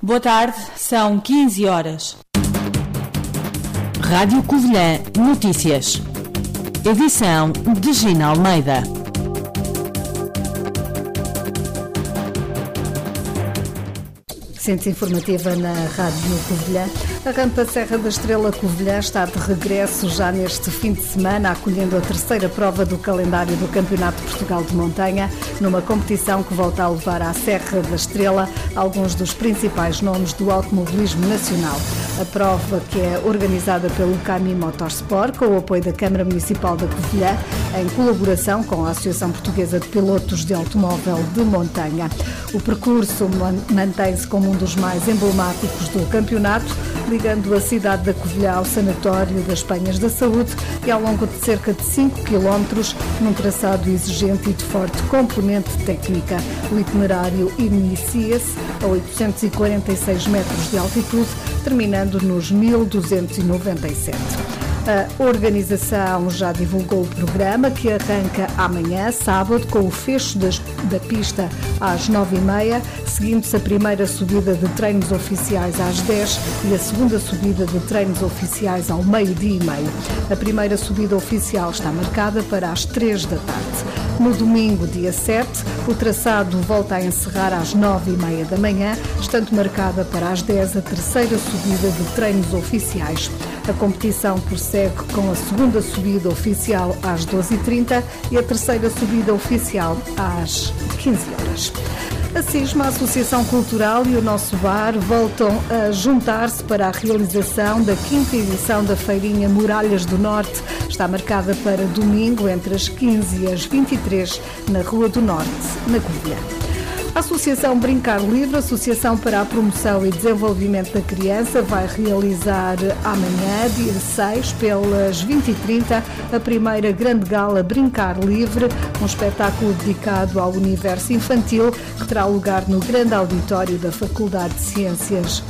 Boa tarde, são 15 horas. Rádio Covilhã Notícias. Edição de Gina Almeida. Centro informativa na Rádio Covilhã. A rampa Serra da Estrela Covilhã está de regresso já neste fim de semana, acolhendo a terceira prova do calendário do Campeonato de Portugal de Montanha, numa competição que volta a levar à Serra da Estrela alguns dos principais nomes do automobilismo nacional. A prova, que é organizada pelo CAMI Motorsport, com o apoio da Câmara Municipal da Covilhã, em colaboração com a Associação Portuguesa de Pilotos de Automóvel de Montanha. O percurso mantém-se como um dos mais emblemáticos do campeonato, ligando a cidade da Covilhã ao Sanatório das Penhas da Saúde e ao longo de cerca de 5 km, num traçado exigente e de forte componente técnica. O itinerário inicia-se a 846 metros de altitude, terminando nos 1297. A organização já divulgou o programa, que arranca amanhã, sábado, com o fecho da pista às 9h30, seguindo-se a primeira subida de treinos oficiais às 10 e a segunda subida de treinos oficiais ao 12h30. A primeira subida oficial está marcada para as 3 da tarde. No domingo, dia 7, o traçado volta a encerrar às 9h30 da manhã, estando marcada para as 10 a terceira subida de treinos oficiais. A competição prossegue com a segunda subida oficial às 12h30 e a terceira subida oficial às 15 horas. A CISMA, a Associação Cultural, e o Nosso Bar voltam a juntar-se para a realização da 5ª edição da Feirinha Muralhas do Norte. Está marcada para domingo, entre as 15 e as 23, na Rua do Norte, na Covilhã. A Associação Brincar Livre, Associação para a Promoção e Desenvolvimento da Criança, vai realizar amanhã, dia 6, pelas 20h30, a primeira grande gala Brincar Livre, um espetáculo dedicado ao universo infantil, que terá lugar no grande auditório da Faculdade de Ciências